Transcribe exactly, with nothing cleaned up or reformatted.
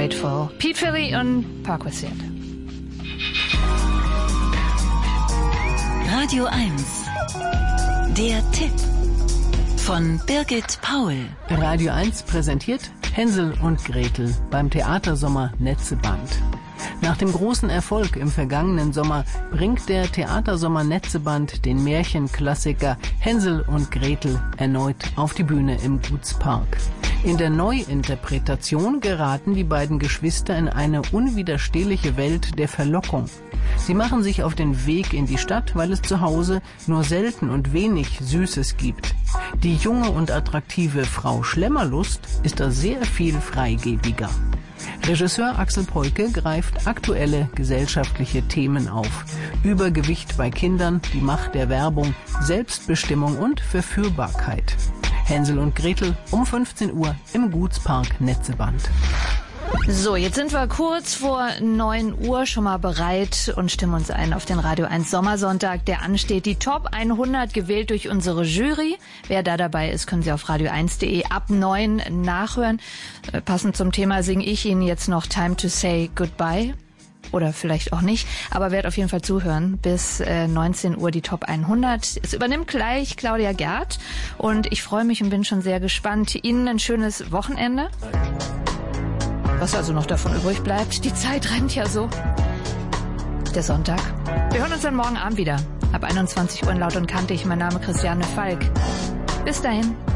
Grateful. Pete Philly und Perquisite. Radio eins. Der Tipp von Birgit Paul. Radio eins präsentiert Hänsel und Gretel beim Theatersommer Netzeband. Nach dem großen Erfolg im vergangenen Sommer bringt der Theatersommer Netzeband den Märchenklassiker Hänsel und Gretel erneut auf die Bühne im Gutspark. In der Neuinterpretation geraten die beiden Geschwister in eine unwiderstehliche Welt der Verlockung. Sie machen sich auf den Weg in die Stadt, weil es zu Hause nur selten und wenig Süßes gibt. Die junge und attraktive Frau Schlemmerlust ist da sehr viel freigebiger. Regisseur Axel Polke greift aktuelle gesellschaftliche Themen auf. Übergewicht bei Kindern, die Macht der Werbung, Selbstbestimmung und Verführbarkeit. Hänsel und Gretel um fünfzehn Uhr im Gutspark Netzeband. So, jetzt sind wir kurz vor neun Uhr schon mal bereit und stimmen uns ein auf den Radio eins Sommersonntag, der ansteht. Die Top hundert gewählt durch unsere Jury. Wer da dabei ist, können Sie auf radio eins punkt de ab neun nachhören. Äh, passend zum Thema singe ich Ihnen jetzt noch Time to Say Goodbye. Oder vielleicht auch nicht, aber werdet auf jeden Fall zuhören. Bis äh, neunzehn Uhr die Top hundert. Es übernimmt gleich Claudia Gerd und ich freue mich und bin schon sehr gespannt. Ihnen ein schönes Wochenende. Was also noch davon übrig bleibt. Die Zeit rennt ja so. Der Sonntag. Wir hören uns dann morgen Abend wieder. Ab einundzwanzig Uhr in Laut und Kantig. Mein Name Christiane Falk. Bis dahin.